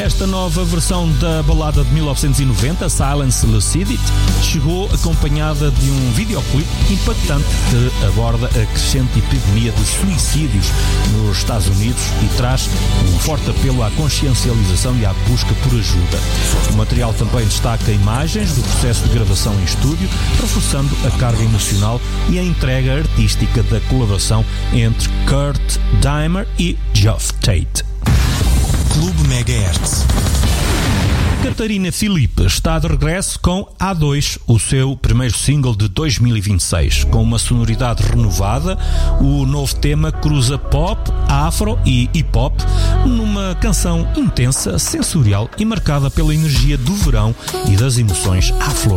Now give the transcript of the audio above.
Esta nova versão da balada de 1990, Silence Lucidity, chegou acompanhada de um videoclipe impactante que aborda a crescente epidemia de suicídios nos Estados Unidos e traz um forte apelo à consciencialização e à busca por ajuda. O material também destaca imagens do processo de gravação em estúdio, reforçando a carga emocional e a entrega artística da colaboração entre Kurt Dahmer e Geoff Tate. Clube Megahertz. Catarina Filipe está de regresso com A2, o seu primeiro single de 2026. Com uma sonoridade renovada, o novo tema cruza pop, afro e hip-hop numa canção intensa, sensorial e marcada pela energia do verão e das emoções à flor